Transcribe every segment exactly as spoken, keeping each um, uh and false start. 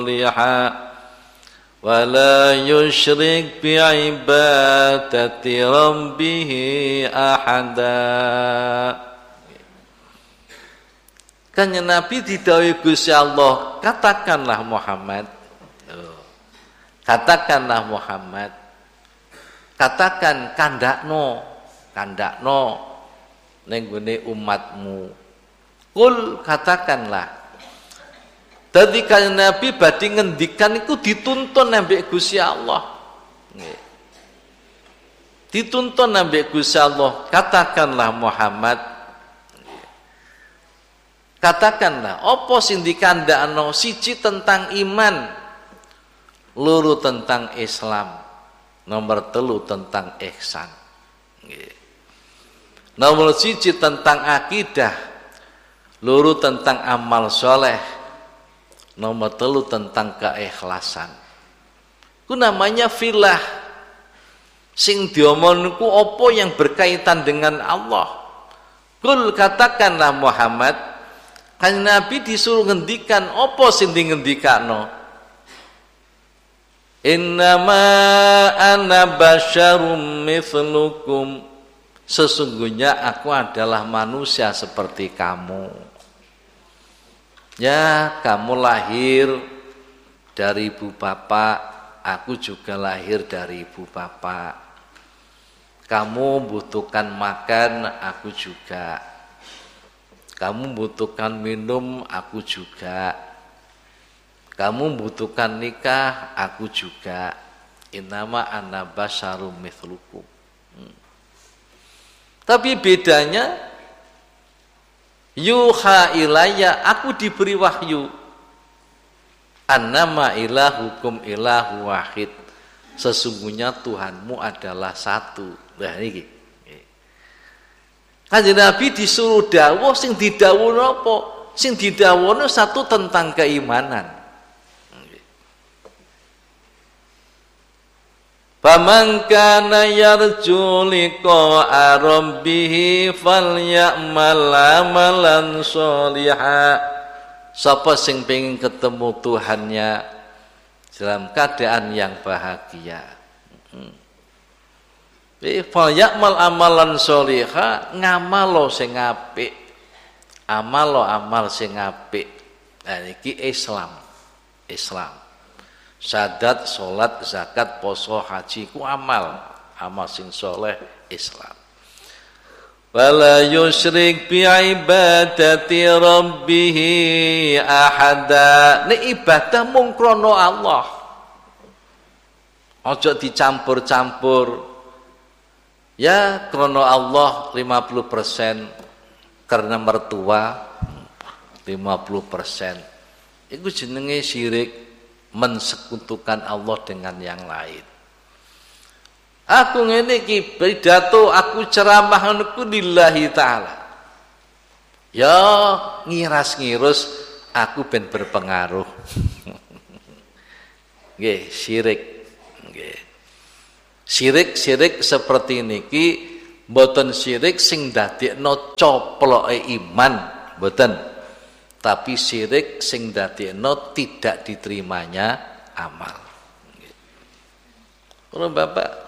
liha wa la yusyrik bi'ibadati rabbih ahada. Kanjeng Nabi didhawuhi Gusti Allah, katakanlah Muhammad, katakanlah Muhammad, katakan kandakno, kandakno ning gone umatmu. Kul, katakanlah. Dadi kanjeng Nabi badhe ngendikan iku dituntun ambek Gusti Allah. Nggih. Dituntun ambek Gusti Allah, katakanlah Muhammad. Katakanlah apa sing dikandakno, siji tentang iman, loro tentang Islam, nomor telu tentang ihsan. Nggih. Nomor siji tentang akidah, loro tentang amal soleh, nomor telu tentang keikhlasan. Ku namanya filah. Sing diomongku apa yang berkaitan dengan Allah. Kul, katakanlah Muhammad, kan Nabi disuruh ngendikan apa sing di ngendikano. Innama ana basyarum mithlukum. Sesungguhnya aku adalah manusia seperti kamu. Ya, kamu lahir dari ibu bapak, aku juga lahir dari ibu bapak. Kamu butuhkan makan, aku juga. Kamu butuhkan minum, aku juga. Kamu butuhkan nikah, aku juga. Innama ana basyarum mithlukum. Hmm. Tapi bedanya, yuha ilayya, aku diberi wahyu, annama ilahukum ilahu wahid, sesungguhnya Tuhanmu adalah satu. Nah ini Kanjeng Nabi disuruh dawuh, sing didhawuhno apa? Sing didhawuhno satu tentang keimanan. Faman kana yarju liqa'a rabbih falyamal amalan sholiha. Sapa sing pengin ketemu Tuhannya dalam keadaan yang bahagia. Eh falyamal amalan sholiha, ngamalo sing apik. Amalo amal sing apik. Nah iki Islam. Islam. Syahadat, sholat, zakat, poso, haji ku amal, amal sing soleh Islam. Wala yusyrik bi ibadati rabbih ahada. Nek ibadah mung krana Allah. Aja dicampur-campur. Ya krana Allah lima puluh persen, karena mertua lima puluh persen. Iku jenenge syirik, mensekutukan Allah dengan yang lain. Aku ngene iki pidato, aku ceramah niku lillahi taala. Ya ngiras-ngirus aku ben berpengaruh. Nggih, syirik. Nggih. Syirik-syirik seperti niki mboten syirik sing dadekno coploke iman, mboten. Tapi syirik sing dadekno tidak diterimanya amal. Kalau Bapak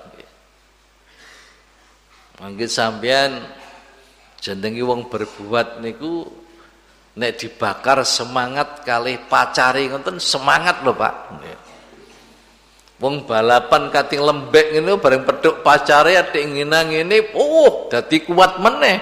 mangke sampean jenenge wong berbuat niku nek dibakar semangat kalih pacare ngoten semangat lho Pak. Wong balapan kating lembek ngene bareng pedhuk pacare atik ngina ngene, oh dadi kuat meneh.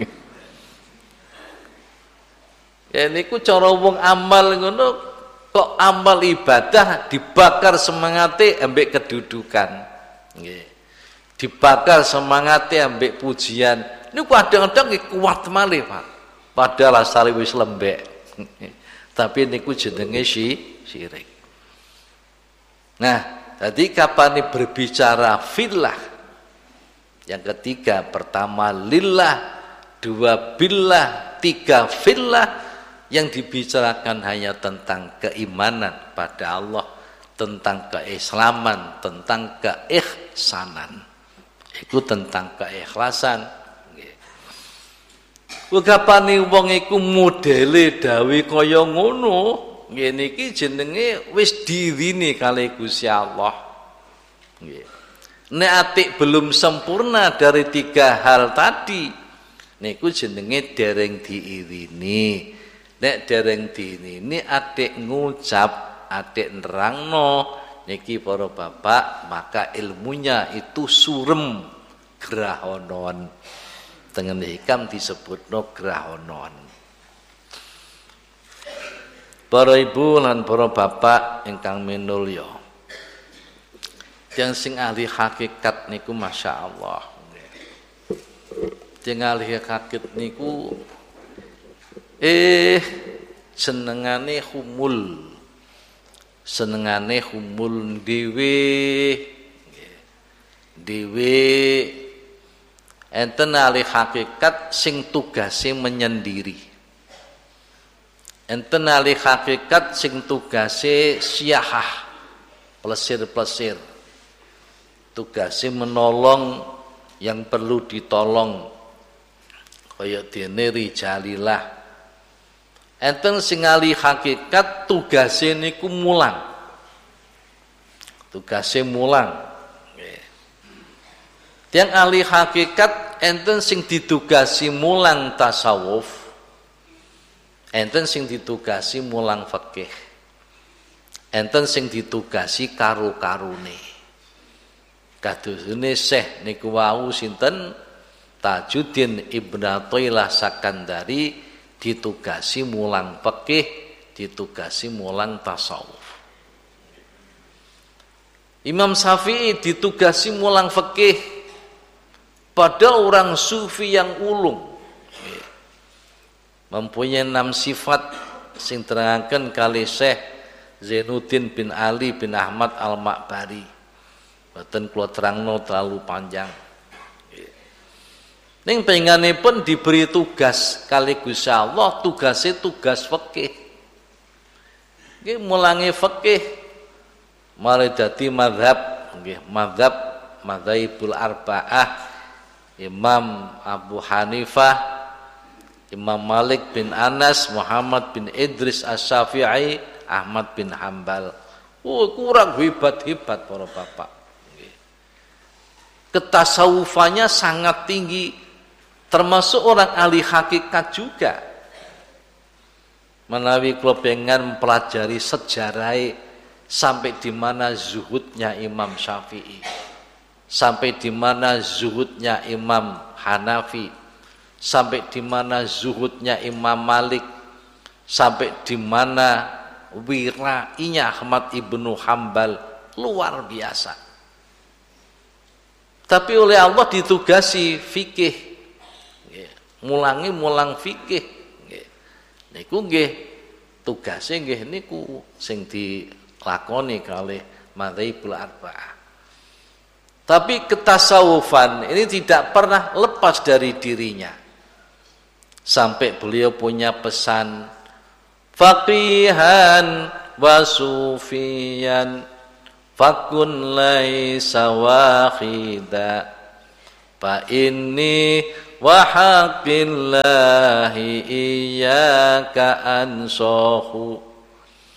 Ya niku cara wong amal ngono, kok amal ibadah dibakar semangate ambek kedudukan. Nggih. Dibakar semangate ambek pujian. Niku kadang-kadang kuat malih, Pak. Padahal asale wis lembek. Tapi niku jenenge syirik. Nah, tadi kapan berbicara fillah? Yang ketiga, pertama lillah, dua billah, tiga fillah. Yang dibicarakan hanya tentang keimanan pada Allah, tentang keislaman, tentang keihsanan. Itu tentang keikhlasan. Kugapane wong iku modele dawe kaya ngono, ngene iki jenenge wis diirini kali Gusti Allah. Nggih. Nek atik belum sempurna dari tiga hal tadi, niku jenenge dereng diirini. Nek dereng diirini atik ngucap, atik nerangno niki para bapak, maka ilmunya itu surem grahonon. Tengen hikam disebutno grahonon. Para ibu lan para bapak ingkang minulya, yang sing ahli hakikat niku masya Allah. Yang ahli hakikat niku eh senengane humul, senengane humul dewe, dewe. Enten ahli hakikat sing tugase menyendiri. Enten ahli hakikat sing tugase siyahah, plesir-plesir. Tugase menolong yang perlu ditolong. Kaya dene rijalillah. Enten sing ahli hakikat tugase niku mulang. Tugase mulang. Tiang ahli hakikat enten sing ditugasi mulang tasawuf. Enten sing ditugasi mulang fikih. Enten sing ditugasi karo-karune. Kadosene Syekh niku wau sinten Tajuddin Ibnu Athaillah Sakandari ditugasi mulang fikih, ditugasi mulang tasawuf. Imam Syafi'i ditugasi mulang fikih, padahal orang sufi yang ulung. Mempunyai enam sifat sing terangkan kali Syekh Zainuddin bin Ali bin Ahmad Al-Ma'bari. Boten kula terangno terlalu panjang. Ning pengenipun diberi tugas kali Gusti Allah, tugasnya tugas fikih. Nggih mulangi fikih mari dadi mazhab, nggih mazhab madzhabul arba'ah Imam Abu Hanifah, Imam Malik bin Anas, Muhammad bin Idris Asy-Syafi'i, Ahmad bin Hambal. Oh, kurang hebat-hebat para bapak. Ketasawufannya sangat tinggi, termasuk orang ahli hakikat juga. Menawi kula pengen mempelajari sejarah sampai di mana zuhudnya Imam Syafi'i, sampai di mana zuhudnya Imam Hanafi, sampai di mana zuhudnya Imam Malik, sampai di mana wirainya Ahmad ibnu Hambal, luar biasa. Tapi oleh Allah ditugasi fikih, mulangi mulang fikih, niku nggih tugase nggih niku sing dilakoni kalih madzhabul arba'ah. Tapi ketasawufan ini tidak pernah lepas dari dirinya. Sampai beliau punya pesan faqihan wa sufiyan fakun laisa wahida fa inni wa haqqillahi iyyaka ansahu